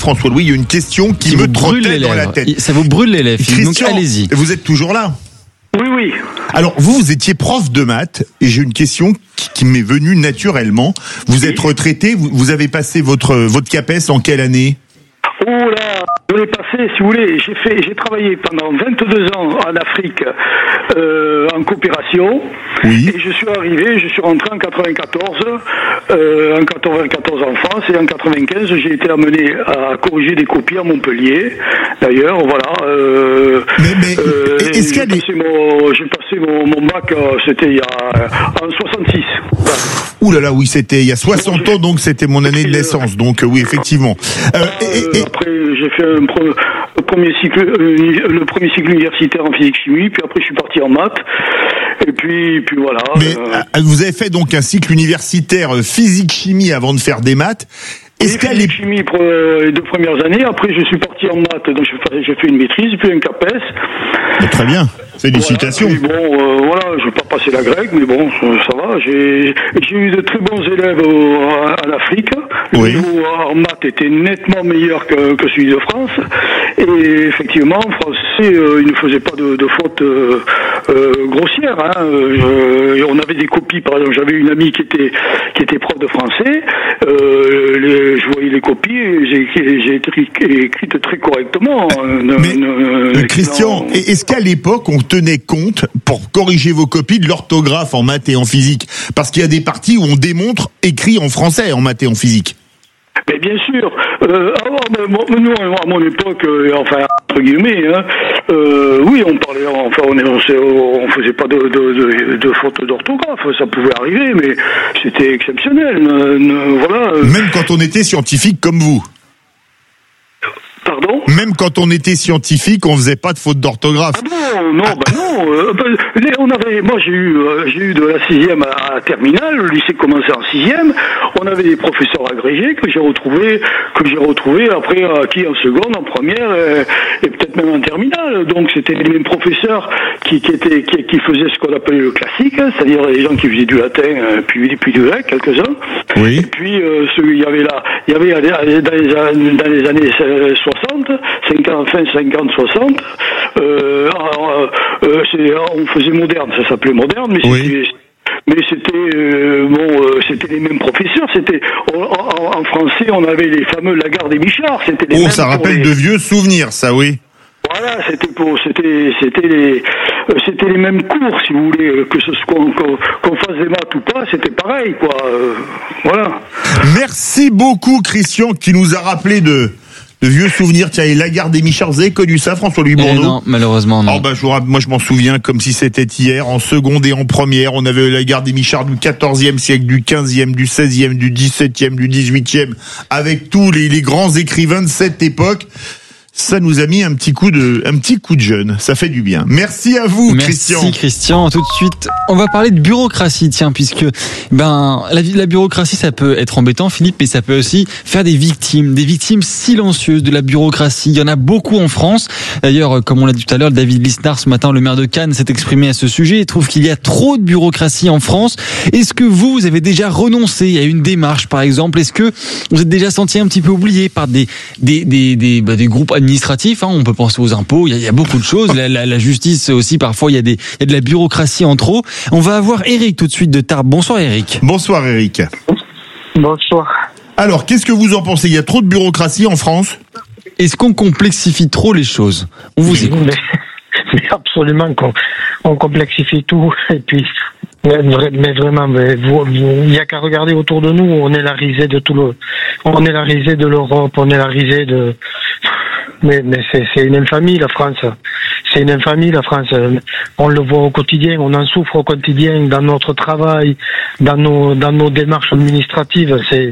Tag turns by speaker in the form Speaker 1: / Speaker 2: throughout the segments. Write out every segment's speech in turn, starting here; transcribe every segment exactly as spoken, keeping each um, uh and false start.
Speaker 1: François Louis, il y a une question qui, qui me trottait dans la tête.
Speaker 2: Ça vous brûle les lèvres, Christian, donc allez-y.
Speaker 1: Vous êtes toujours là ?
Speaker 3: Oui, oui.
Speaker 1: Alors, vous, vous étiez prof de maths, et j'ai une question qui, qui m'est venue naturellement. Vous oui. êtes retraité, vous, vous avez passé votre, votre CAPES en quelle année ?
Speaker 3: Oh là, je l'ai passé, si vous voulez, j'ai fait, j'ai travaillé pendant vingt-deux ans en Afrique, euh, en coopération.
Speaker 1: Oui.
Speaker 3: Et je suis arrivé, je suis rentré en quatre-vingt-quatorze, euh, en quatre-vingt-quatorze en France, et en quatre-vingt-quinze, j'ai été amené à corriger des copies à Montpellier. D'ailleurs, voilà. Euh,
Speaker 1: mais, mais, euh, est-ce
Speaker 3: j'ai, passé mon, j'ai passé mon, mon bac, c'était il y a, en soixante-six. Voilà.
Speaker 1: Ouh là là, oui, c'était il y a soixante ans, donc c'était mon année de naissance. Donc, oui, effectivement. Euh,
Speaker 3: et, et, Après, j'ai fait un pre, le, premier cycle, euh, le premier cycle universitaire en physique-chimie, puis après, je suis parti en maths. Et puis, puis voilà.
Speaker 1: Mais euh... vous avez fait donc un cycle universitaire physique-chimie avant de faire des maths.
Speaker 3: Est-ce oui, physique-chimie pour les deux premières années. Après, je suis parti en maths, donc j'ai fait une maîtrise, puis un CAPES.
Speaker 1: Très bien. Félicitations.
Speaker 3: Voilà, bon, euh, voilà, je vais pas passer la grecque, mais bon, ça, ça va. J'ai, j'ai eu de très bons élèves au, à, à l'Afrique. Le
Speaker 1: oui.
Speaker 3: niveau en maths était nettement meilleur que, que celui de France. Et effectivement, en français, euh, il ne faisait pas de, de fautes euh, euh, grossières. Hein. Euh, on avait des copies, par exemple, j'avais une amie qui était qui était prof de français. Euh, les, je voyais les copies, et j'ai, j'ai écrit, écrite très correctement.
Speaker 1: Mais, euh, euh, Christian, est-ce qu'à l'époque on tenait compte pour corriger vos copies de l'orthographe en maths et en physique, parce qu'il y a des parties où on démontre écrit en français en maths et en physique.
Speaker 3: Mais bien sûr. Euh, alors, mais, nous, à mon époque, euh, enfin entre guillemets, hein, euh, oui, on parlait, enfin, on, on, on faisait pas de, de, de, de fautes d'orthographe, ça pouvait arriver, mais c'était exceptionnel. Euh, voilà.
Speaker 1: Même quand on était scientifique comme vous.
Speaker 3: Pardon ?
Speaker 1: Même quand on était scientifique, on faisait pas de faute d'orthographe.
Speaker 3: Ah non, non, bah non. Euh, bah, on avait, moi j'ai eu, euh, j'ai eu de la sixième à la terminale. Le lycée commençait en sixième. On avait des professeurs agrégés que j'ai retrouvés, que j'ai retrouvés après acquis en seconde, en première euh, et peut-être même en terminale. Donc c'était les mêmes professeurs qui, qui étaient, qui, qui faisaient ce qu'on appelait le classique, hein, c'est-à-dire les gens qui faisaient du latin euh, puis puis du grec, quelques-uns.
Speaker 1: Oui.
Speaker 3: Et puis euh, celui, il y avait là, il y avait dans les, dans les années soixante, cinquante, fin cinquante, soixante, euh, euh, c'est, on faisait moderne, ça s'appelait moderne, mais
Speaker 1: oui.
Speaker 3: c'était, mais c'était euh, bon, euh, c'était les mêmes professeurs. C'était en, en, en français, on avait les fameux Lagarde et Michard. C'était les
Speaker 1: oh,
Speaker 3: mêmes
Speaker 1: ça rappelle les... de vieux souvenirs, ça, oui.
Speaker 3: Voilà, c'était pour, c'était, c'était les, euh, c'était les mêmes cours, si vous voulez, que ce soit qu'on, qu'on fasse des maths ou pas, c'était pareil, quoi. Euh, voilà.
Speaker 1: Merci beaucoup, Christian, qui nous a rappelé de. De vieux souvenirs, tiens, et Lagarde et Michard, vous avez connu ça, François-Louis Bourneau ?
Speaker 2: Eh non, malheureusement, non.
Speaker 1: Oh, bah, je vous, moi, je m'en souviens comme si c'était hier, en seconde et en première, on avait Lagarde et Michard du quatorzième siècle, du quinzième, du seizième, du dix-septième, du dix-huitième, avec tous les, les grands écrivains de cette époque. Ça nous a mis un petit coup de, un petit coup de jeune. Ça fait du bien. Merci à vous,
Speaker 2: Merci
Speaker 1: Christian.
Speaker 2: Merci Christian. Tout de suite, on va parler de bureaucratie, tiens, puisque, ben, la, la bureaucratie, ça peut être embêtant, Philippe, mais ça peut aussi faire des victimes, des victimes silencieuses de la bureaucratie. Il y en a beaucoup en France. D'ailleurs, comme on l'a dit tout à l'heure, David Lisnard, ce matin, le maire de Cannes, s'est exprimé à ce sujet. Il trouve qu'il y a trop de bureaucratie en France. Est-ce que vous, vous avez déjà renoncé à une démarche, par exemple? Est-ce que vous êtes déjà senti un petit peu oublié par des, des, des, des, bah, des groupes administratifs? administratif, hein, on peut penser aux impôts, il y, y a beaucoup de choses, la, la, la justice aussi, parfois il y a des, il y a de la bureaucratie en trop. On va avoir Eric tout de suite de Tarbes. Bonsoir Eric.
Speaker 1: Bonsoir Eric.
Speaker 4: Bonsoir.
Speaker 1: Alors, qu'est-ce que vous en pensez ? Il y a trop de bureaucratie en France ?
Speaker 2: Est-ce qu'on complexifie trop les choses ? On vous écoute.
Speaker 4: Mais, mais absolument qu'on on complexifie tout, et puis mais vraiment, mais vous, il n'y a qu'à regarder autour de nous, on est la risée de tout le, on est la risée de l'Europe, on est la risée de, mais, mais c'est, c'est une infamie, la France. C'est une infamie, la France. On le voit au quotidien, on en souffre au quotidien, dans notre travail, dans nos, dans nos démarches administratives. C'est,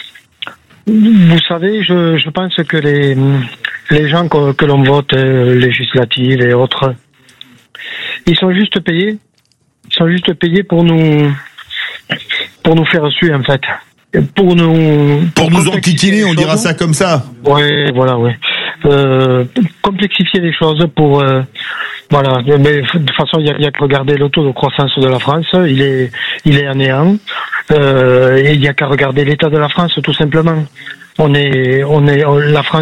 Speaker 4: vous savez, je, je pense que les, les gens que, que l'on vote, euh, législatives et autres, ils sont juste payés. Ils sont juste payés pour nous, pour nous faire suer, en fait. Pour nous,
Speaker 1: pour, pour nous enquiquiner, on dira ça comme ça.
Speaker 4: Ouais, voilà, ouais. Euh, complexifier les choses pour, euh, voilà. Mais de toute façon, il y a, y a que regarder le taux de croissance de la France. Il est, il est à néant. Euh, et il y a qu'à regarder l'état de la France, tout simplement. On est, on est, on, la France